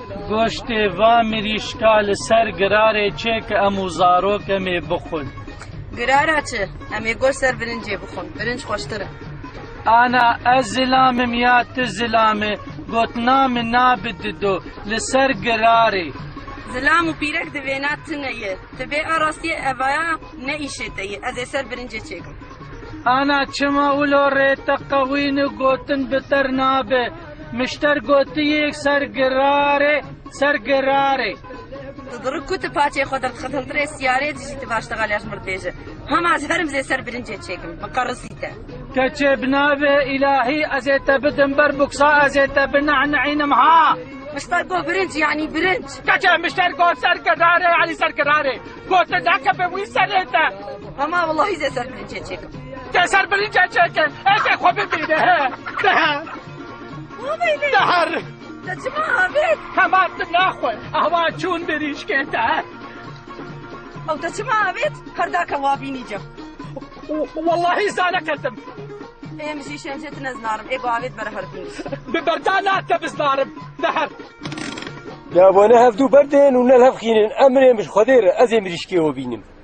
گۆشتێ وا مریشکا لەسەر گرارێ چێ کە ئەموو زارۆکەمێ بخۆن. گرارە چ؟ ئەمێ گۆشت سەر برنجێ بخۆن، برنج خۆشترە. ئانا ئەس زلامم یا ت زلامێ گوتنا من نابددۆ لەسەر گرارێ. زلام و پیرەک دەوێنات تنەیە، دەبێ ئاڕاستیە ئەڤایە نەئیشێتەیە، ئەزێ سەر برنجێ چێکم. ئانا چما ئولۆ ڕێتە قەوین و گوتن بتەر نابێ، مشتەر گوتیەک سەر گرارێ سەر گرارێ. دڕک کوتە پاچێ خۆ دەرخەتەنترێ سیارێ دژیتە باشتەغالیاش مردێژە. هەماز هەرم زێ سەر برنجێ چێکم، بقەڕسیتە. کەچێ بنابێ ئیلاهی ئەزێتە بدم بەر بوکسا ئەزێتە بنەعنەعینم ها. مشتەر گۆ برنج یعنی برنج. کەچێ مشتەر گۆ سەر گرارێ علی سەر گرارێ. گۆتە داکە بەوی سەرێتە. هەما وەڵاهی زێ سەر برنجێ چێکم. تێ سەر برنجێ چێکن، ئێکێ خۆ ببینە هێ. دەهەر. دەچما ئابێت؟ هەماتم ناخۆی، ئەوا چوون بریشکێتە. ئەو دەچما ئابێت؟ هەرداکە وابینی جەم. واللهی زانەکەتم. ئێمەشی شێنجێت نەزنارم، ئێگۆ ئاوێت بەرە هەربنیش. ببەردا ناتە بزنارم، دەهەر. نابۆنە هەفتوو بەردێن و نەلهەفخینن ئەمرێ مش خۆدێرە ئەزێ مریشکێوە بینم.